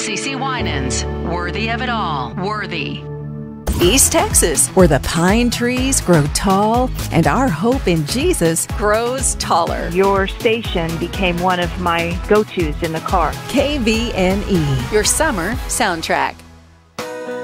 CC Winans. Worthy of it all. Worthy. East Texas, where the pine trees grow tall and our hope in Jesus grows taller. Your station became one of my go-tos in the car. KVNE, your summer soundtrack.